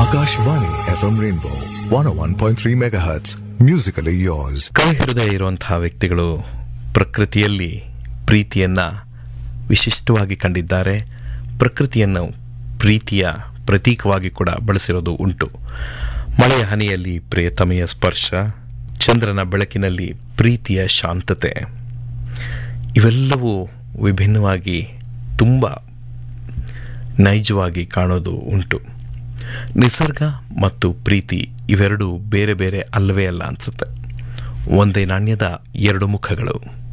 Akashvani FM Rainbow 101.3 MHz. Musically yours. ಕೈ ಹೃದಯ ಇರುವಂತಹ ವ್ಯಕ್ತಿಗಳು ಪ್ರಕೃತಿಯಲ್ಲಿ ಪ್ರೀತಿಯನ್ನ ವಿಶಿಷ್ಟವಾಗಿ ಕಂಡಿದ್ದಾರೆ. ಪ್ರಕೃತಿಯನ್ನು ಪ್ರೀತಿಯ ಪ್ರತೀಕವಾಗಿ ಕೂಡ ಬಳಸಿರೋದು ಉಂಟು. ಮಳೆಯ ಹನಿಯಲ್ಲಿ ಪ್ರಿಯತಮೆಯ ಸ್ಪರ್ಶ, ಚಂದ್ರನ ಬೆಳಕಿನಲ್ಲಿ ಪ್ರೀತಿಯ ಶಾಂತತೆ, ಇವೆಲ್ಲವೂ ವಿಭಿನ್ನವಾಗಿ ತುಂಬ ನೈಜವಾಗಿ ಕಾಣೋದು ಉಂಟು. ನಿಸರ್ಗ ಮತ್ತು ಪ್ರೀತಿ ಇವೆರಡೂ ಬೇರೆ ಬೇರೆ ಅಲ್ಲವೇ ಅಲ್ಲ ಅನ್ಸುತ್ತೆ. ಒಂದೇ ನಾಣ್ಯದ ಎರಡು ಮುಖಗಳು.